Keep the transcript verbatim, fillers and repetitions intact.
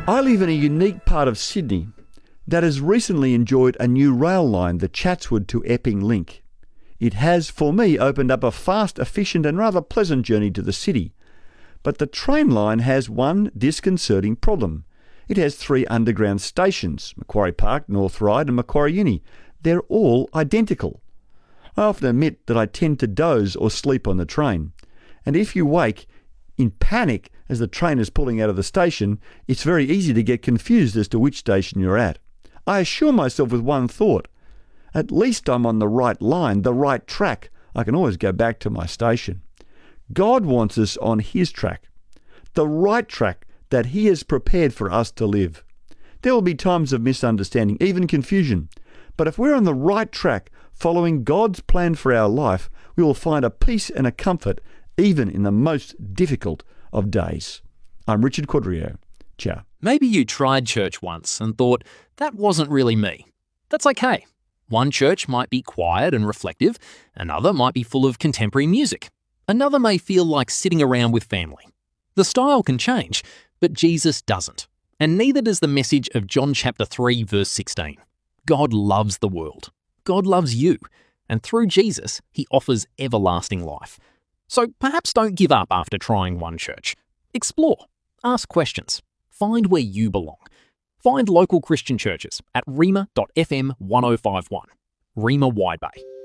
I live in a unique part of Sydney that has recently enjoyed a new rail line, the Chatswood to Epping link. It has, for me, opened up a fast, efficient and rather pleasant journey to the city. But the train line has one disconcerting problem. It has three underground stations, Macquarie Park, North Ryde and Macquarie Uni. They're all identical. I often admit that I tend to doze or sleep on the train. And if you wake in panic as the train is pulling out of the station, it's very easy to get confused as to which station you're at. I assure myself with one thought, at least I'm on the right line, the right track. I can always go back to my station. God wants us on his track, the right track that he has prepared for us to live. There will be times of misunderstanding, even confusion. But if we're on the right track, following God's plan for our life, we will find a peace and a comfort even in the most difficult of days. I'm Richard Quadrio. Ciao. Maybe you tried church once and thought, that wasn't really me. That's okay. One church might be quiet and reflective, another might be full of contemporary music. Another may feel like sitting around with family. The style can change, but Jesus doesn't. And neither does the message of John chapter three, verse sixteen. God loves the world. God loves you. And through Jesus, he offers everlasting life. So perhaps don't give up after trying one church. Explore. Ask questions. Find where you belong. Find local Christian churches at rhema dot f m one oh five one. Rhema Wide Bay.